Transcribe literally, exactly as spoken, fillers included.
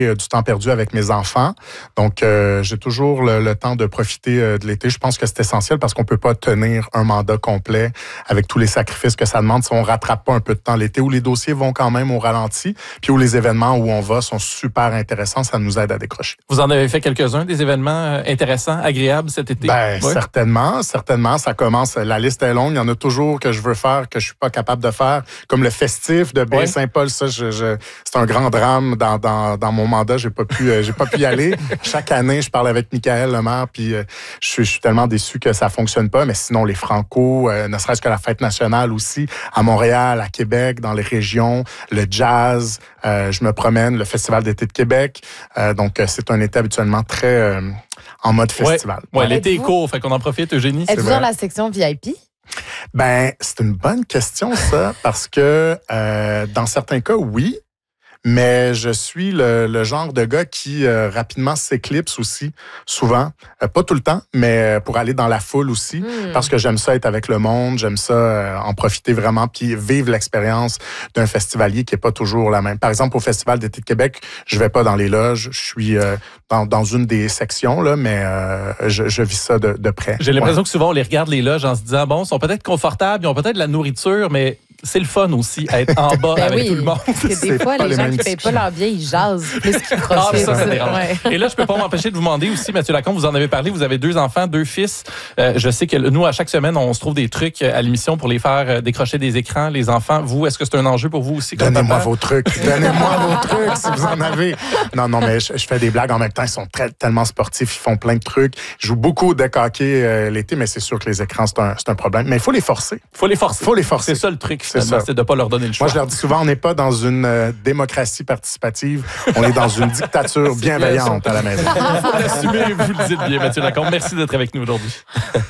euh, du temps perdu avec mes enfants. Donc, euh, j'ai toujours le, le temps de profiter euh, de l'été. Je pense que c'est essentiel parce qu'on peut pas tenir un mandat complet avec tous les sacrifices que ça demande si on rattrape pas un peu de temps l'été, où les dossiers vont quand même au ralenti, puis où les événements où on va sont super intéressants. Ça nous aide à décrocher. Vous en avez fait quelques-uns, des événements intéressants, agréables cet été? Ben, oui? certainement, certainement. Ça commence, la liste est longue. Il y en a toujours que je veux faire, que je suis pas capable de faire, comme le festif de Baie-Saint-Paul. Ça, je, je, c'est un grand drame dans, dans, dans mon mandat. J'ai pas pu, euh, j'ai pas pu y aller. Chaque année, je parle avec Michael, le maire, puis euh, je, suis, je suis tellement déçu que ça fonctionne pas. Mais sinon, les Franco, euh, ne serait-ce que la fête nationale aussi, à Montréal, à Québec, dans les régions, le jazz, euh, je me promène, le Festival d'été de Québec. Euh, donc, euh, c'est un été habituellement très euh, en mode festival. Ouais, ouais, l'été est court, fait qu'on en profite, Eugénie. Êtes-vous dans la section V I P? Ben, c'est une bonne question, ça, parce que euh, dans certains cas, oui. Mais je suis le, le genre de gars qui euh, rapidement s'éclipse aussi, souvent. Euh, pas tout le temps, mais pour aller dans la foule aussi. Mm. Parce que j'aime ça être avec le monde, j'aime ça euh, en profiter vraiment, puis vivre l'expérience d'un festivalier qui est pas toujours la même. Par exemple, au Festival d'été de Québec, je vais pas dans les loges, je suis euh, dans, dans une des sections, là, mais euh, je, je vis ça de, de près. J'ai l'impression ouais. que souvent, on les regarde les loges en se disant, bon, ils sont peut-être confortables, ils ont peut-être de la nourriture, mais c'est le fun aussi, à être en bas ben avec oui, tout le monde. Parce que des fois, les, les gens qui ne payent pas leur bien, ils jasent plus qu'ils profitent. Ah, ça, ouais. Et là, je peux pas m'empêcher de vous demander aussi, Mathieu Lacombe, vous en avez parlé, vous avez deux enfants, deux fils. Euh, je sais que nous, à chaque semaine, on se trouve des trucs à l'émission pour les faire décrocher des écrans. Les enfants, vous, est-ce que c'est un enjeu pour vous aussi? Donnez-moi vos trucs. Donnez-moi vos trucs si vous en avez. Non, non, mais je, je fais des blagues en même temps. Ils sont très, tellement sportifs, ils font plein de trucs. Ils jouent beaucoup au deck hockey euh, l'été, mais c'est sûr que les écrans, c'est un, c'est un problème. Mais il faut les forcer. Il faut les forcer. Il faut les forcer. C'est ça le truc, finalement, c'est, c'est de pas leur donner le choix. Moi, je leur dis souvent, on n'est pas dans une euh, démocratie participative, on est dans une dictature bienveillante à la maison. Il faut l'assumer, vous le dites bien, Mathieu Lacombe. Merci d'être avec nous aujourd'hui.